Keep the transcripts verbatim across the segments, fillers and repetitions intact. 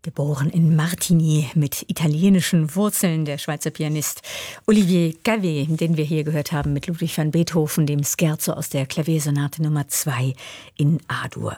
Geboren in Martigny mit italienischen Wurzeln, der Schweizer Pianist Olivier Cavé, den wir hier gehört haben mit Ludwig van Beethoven, dem Scherzo aus der Klaviersonate Nummer zwei in A-Dur.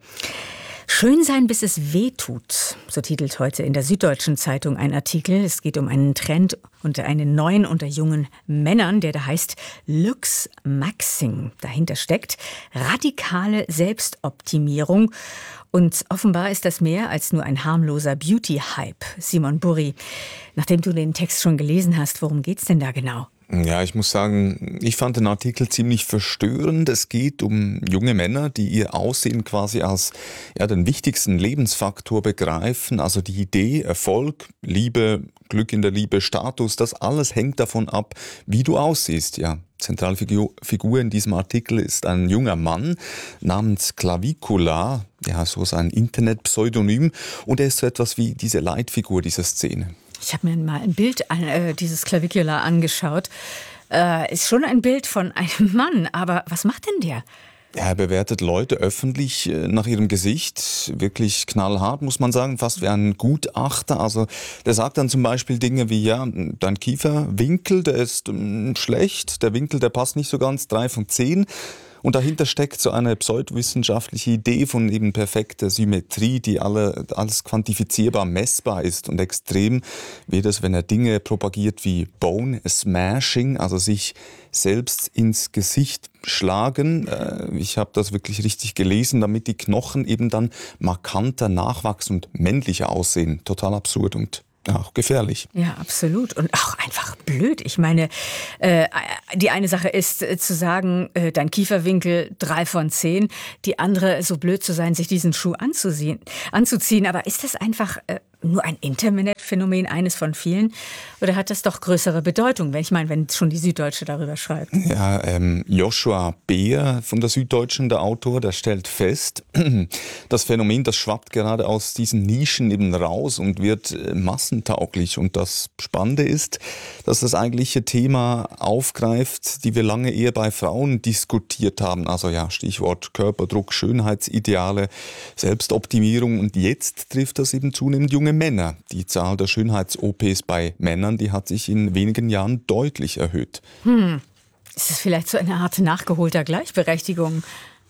Schön sein, bis es weh tut, so titelt heute in der Süddeutschen Zeitung ein Artikel. Es geht um einen Trend unter einen neuen unter jungen Männern, der da heißt Lux Maxing. Dahinter steckt radikale Selbstoptimierung. Und offenbar ist das mehr als nur ein harmloser Beauty-Hype. Simon Burri, nachdem du den Text schon gelesen hast, worum geht's denn da genau? Ja, ich muss sagen, ich fand den Artikel ziemlich verstörend. Es geht um junge Männer, die ihr Aussehen quasi als ja, den wichtigsten Lebensfaktor begreifen. Also die Idee, Erfolg, Liebe, Glück in der Liebe, Status, das alles hängt davon ab, wie du aussiehst. Ja, zentrale Figur, Figur in diesem Artikel ist ein junger Mann namens Clavicula, ja, so sein Internetpseudonym. Und er ist so etwas wie diese Leitfigur dieser Szene. Ich habe mir mal ein Bild an, äh, dieses Clavicula angeschaut. Äh, ist schon ein Bild von einem Mann, aber was macht denn der? Ja, er bewertet Leute öffentlich nach ihrem Gesicht, wirklich knallhart, muss man sagen, fast wie ein Gutachter. Also der sagt dann zum Beispiel Dinge wie, ja, dein Kieferwinkel, der ist ähm, schlecht, der Winkel, der passt nicht so ganz, drei von zehn. Und dahinter steckt so eine pseudowissenschaftliche Idee von eben perfekter Symmetrie, die alle, alles quantifizierbar messbar ist. Und extrem wird es, wenn er Dinge propagiert wie Bone Smashing, also sich selbst ins Gesicht schlagen. Ich habe das wirklich richtig gelesen, damit die Knochen eben dann markanter nachwachsen und männlicher aussehen. Total absurd und auch gefährlich. Ja, absolut. Und auch einfach blöd. Ich meine, äh, die eine Sache ist äh, zu sagen, äh, dein Kieferwinkel drei von zehn. Die andere, so blöd zu sein, sich diesen Schuh anzuziehen. anzuziehen. Aber ist das einfach äh, nur ein Internetphänomen, eines von vielen? Oder hat das doch größere Bedeutung? Wenn ich meine, wenn schon die Süddeutsche darüber schreibt. Ja, ähm, Joshua Beer von der Süddeutschen, der Autor, der stellt fest, das Phänomen, das schwappt gerade aus diesen Nischen eben raus und wird äh, massentauglich. Und das Spannende ist, dass das eigentliche Thema aufgreift, die wir lange eher bei Frauen diskutiert haben. Also ja, Stichwort Körperdruck, Schönheitsideale, Selbstoptimierung. Und jetzt trifft das eben zunehmend junge Männer. Die Zahl der Schönheits-O Ps bei Männern, die hat sich in wenigen Jahren deutlich erhöht. Hm. Ist das vielleicht so eine Art nachgeholter Gleichberechtigung?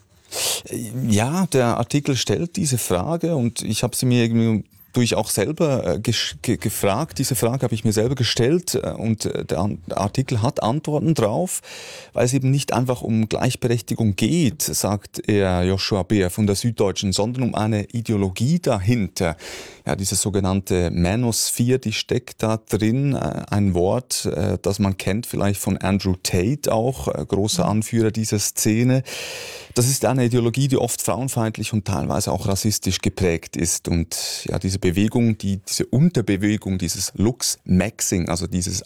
Ja, der Artikel stellt diese Frage und ich habe sie mir irgendwie durch auch selber äh, ge- gefragt. Diese Frage habe ich mir selber gestellt äh, und äh, der, der Artikel hat Antworten drauf, weil es eben nicht einfach um Gleichberechtigung geht, sagt er Joshua Beer von der Süddeutschen, sondern um eine Ideologie dahinter. Ja, diese sogenannte Manosphere, die steckt da drin. Äh, ein Wort, äh, das man kennt vielleicht von Andrew Tate auch, äh, großer Anführer dieser Szene. Das ist eine Ideologie, die oft frauenfeindlich und teilweise auch rassistisch geprägt ist. Und ja, diese Bewegung, die, diese Unterbewegung, dieses Lux-Maxing, also dieses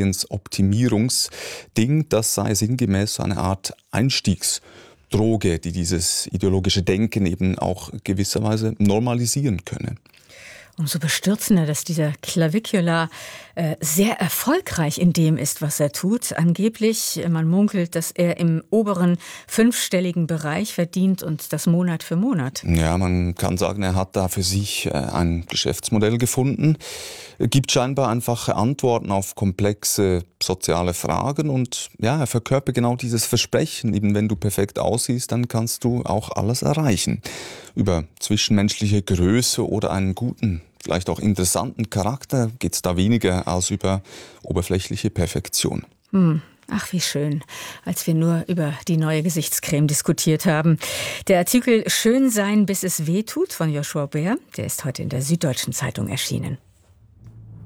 Aussehensoptimierungsding, das sei sinngemäß so eine Art Einstiegsdroge, die dieses ideologische Denken eben auch gewisserweise normalisieren könne. Umso bestürzender, dass dieser Clavicula äh, sehr erfolgreich in dem ist, was er tut. Angeblich, man munkelt, dass er im oberen fünfstelligen Bereich verdient und das Monat für Monat. Ja, man kann sagen, er hat da für sich äh, ein Geschäftsmodell gefunden, gibt scheinbar einfache Antworten auf komplexe soziale Fragen und ja, er verkörpert genau dieses Versprechen, eben wenn du perfekt aussiehst, dann kannst du auch alles erreichen. Über zwischenmenschliche Größe oder einen guten, vielleicht auch interessanten Charakter geht es da weniger als über oberflächliche Perfektion. Hm. Ach, wie schön, als wir nur über die neue Gesichtscreme diskutiert haben. Der Artikel Schön sein, bis es weh tut von Joshua Beer, der ist heute in der Süddeutschen Zeitung erschienen.